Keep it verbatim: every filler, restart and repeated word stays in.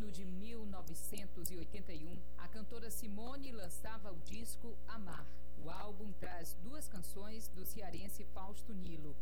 ano de mil novecentos e oitenta e um, a cantora Simone lançava o disco Amar. O álbum traz duas canções do cearense Fausto Nilo,